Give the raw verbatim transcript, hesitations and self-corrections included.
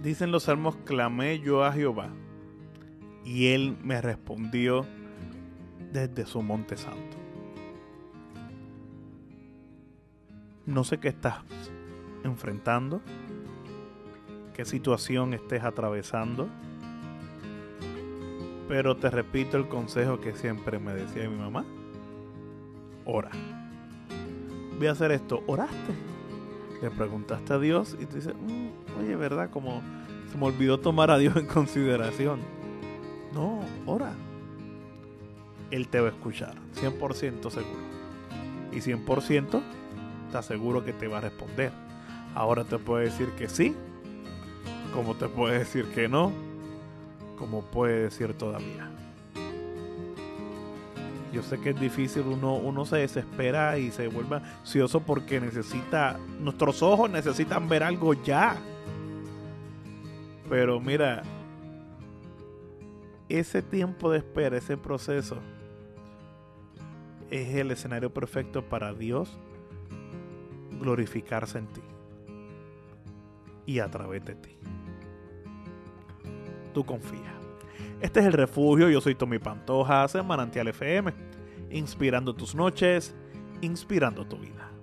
Dicen los salmos, clamé yo a Jehová y él me respondió desde su monte santo. No sé qué estás enfrentando, qué situación estés atravesando, pero te repito el consejo que siempre me decía mi mamá: ora. Voy a hacer esto. ¿Oraste? Le preguntaste a Dios y te dice, mmm, oye, ¿verdad? Como se me olvidó tomar a Dios en consideración. No, ora. Él te va a escuchar, cien por ciento seguro. Y cien por ciento te aseguro que te va a responder. Ahora te puede decir que sí, como te puede decir que no, como puede decir todavía. Yo sé que es difícil, uno, uno se desespera y se vuelve ansioso porque necesita, nuestros ojos necesitan ver algo ya. Pero mira, ese tiempo de espera, ese proceso, es el escenario perfecto para Dios glorificarse en ti y a través de ti. Tú confía. Este es El Refugio, yo soy Tommy Pantoja, en Manantial F M, inspirando tus noches, inspirando tu vida.